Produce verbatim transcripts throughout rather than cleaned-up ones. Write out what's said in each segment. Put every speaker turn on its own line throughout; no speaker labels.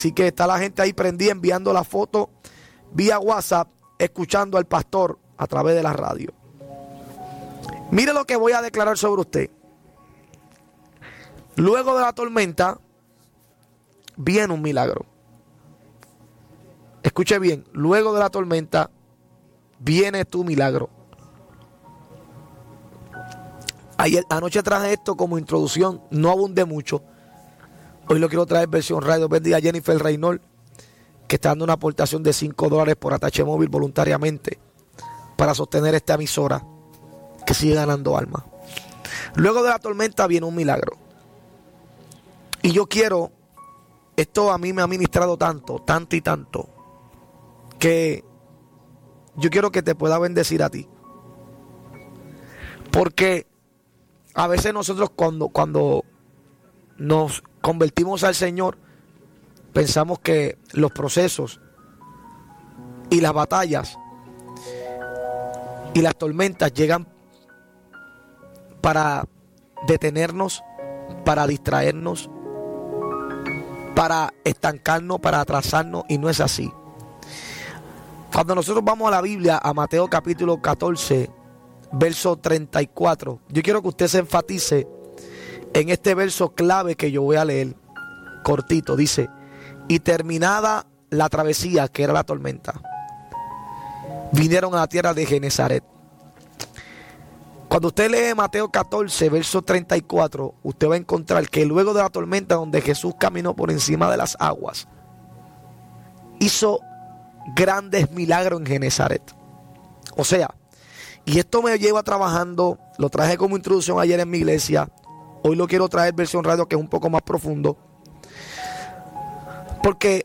Así que está la gente ahí prendida enviando la foto vía WhatsApp, escuchando al pastor a través de la radio. Mire lo que voy a declarar sobre usted. Luego de la tormenta viene un milagro. Escuche bien, luego de la tormenta viene tu milagro. Ayer, anoche traje esto como introducción, no abundé mucho. Hoy lo quiero traer versión radio. Bendiga a Jennifer Reynolds, que está dando una aportación de cinco dólares por Atache Móvil voluntariamente para sostener esta emisora que sigue ganando alma. Luego de la tormenta viene un milagro. Y yo quiero, esto a mí me ha ministrado tanto, tanto y tanto, que yo quiero que te pueda bendecir a ti. Porque a veces nosotros cuando, cuando nos convertimos al Señor, pensamos que los procesos y las batallas y las tormentas llegan para detenernos, para distraernos, para estancarnos, para atrasarnos, y no es así. Cuando nosotros vamos a la Biblia, a Mateo capítulo catorce, verso treinta y cuatro, yo quiero que usted se enfatice en este verso clave que yo voy a leer, cortito. Dice: y terminada la travesía, que era la tormenta, vinieron a la tierra de Genezaret. Cuando usted lee Mateo catorce, verso treinta y cuatro, usted va a encontrar que luego de la tormenta, donde Jesús caminó por encima de las aguas, hizo grandes milagros en Genezaret. O sea, y esto me lleva trabajando, lo traje como introducción ayer en mi iglesia, hoy lo quiero traer versión radio, que es un poco más profundo, porque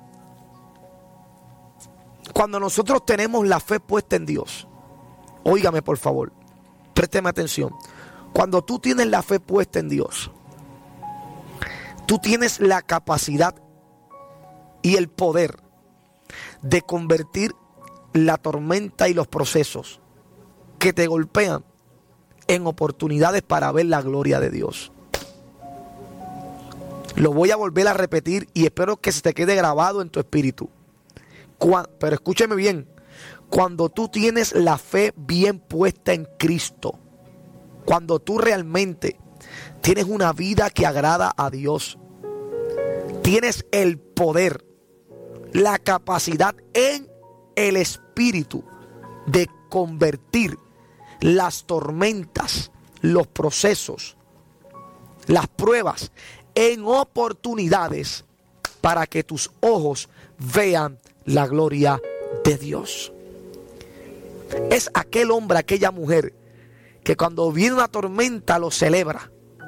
cuando nosotros tenemos la fe puesta en Dios, óigame por favor, présteme atención. Cuando tú tienes la fe puesta en Dios, tú tienes la capacidad y el poder de convertir la tormenta y los procesos que te golpean en oportunidades para ver la gloria de Dios. Lo voy a volver a repetir y espero que se te quede grabado en tu espíritu. Cuando, pero escúcheme bien. Cuando tú tienes la fe bien puesta en Cristo, cuando tú realmente tienes una vida que agrada a Dios, tienes el poder, la capacidad en el espíritu de convertir las tormentas, los procesos, las pruebas en oportunidades para que tus ojos vean la gloria de Dios. Es aquel hombre, aquella mujer que cuando viene una tormenta lo celebra,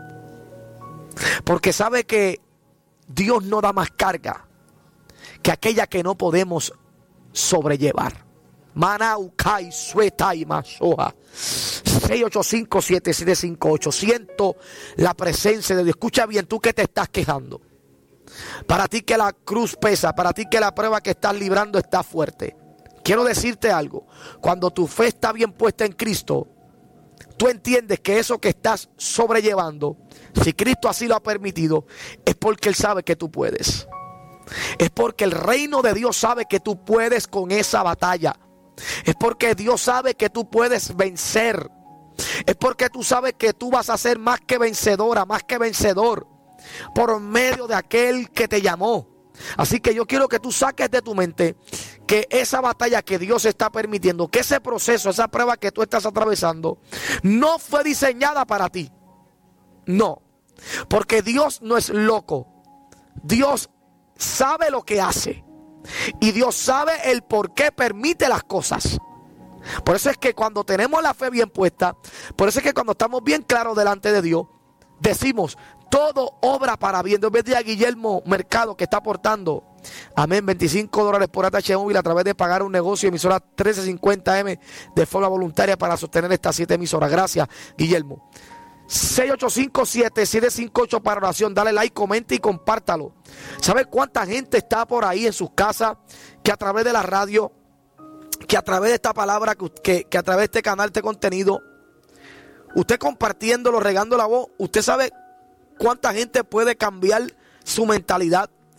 porque sabe que Dios no da más carga que aquella que no podemos sobrellevar. Manaukai sueta y masoja. seis ocho cinco, siete siete cinco ocho. Siento la presencia de Dios. Escucha bien, tú que te estás quejando. Para ti que la cruz pesa, para ti que la prueba que estás librando está fuerte. Quiero decirte algo. Cuando tu fe está bien puesta en Cristo, tú entiendes que eso que estás sobrellevando, si Cristo así lo ha permitido, es porque Él sabe que tú puedes. Es porque el reino de Dios sabe que tú puedes con esa batalla. Es porque Dios sabe que tú puedes vencer. Es porque tú sabes que tú vas a ser más que vencedora, más que vencedor, por medio de aquel que te llamó. Así que yo quiero que tú saques de tu mente que esa batalla que Dios está permitiendo, que ese proceso, esa prueba que tú estás atravesando, no fue diseñada para ti. No, porque Dios no es loco. Dios sabe lo que hace. Y Dios sabe el por qué permite las cosas. Por eso es que cuando tenemos la fe bien puesta, por eso es que cuando estamos bien claros delante de Dios, decimos: todo obra para bien. Dios bendiga a Guillermo Mercado, que está aportando, amén, veinticinco dólares por A T H Móvil a través de pagar un negocio, emisora trece cincuenta M, de forma voluntaria para sostener estas siete emisoras. Gracias, Guillermo. seis ocho cinco, siete siete cinco ocho para oración. Dale like, comente y compártalo. ¿Sabe cuánta gente está por ahí en sus casas, que a través de la radio, que a través de esta palabra, que, que, que a través de este canal, este contenido, usted compartiéndolo, regando la voz, usted sabe cuánta gente puede cambiar su mentalidad?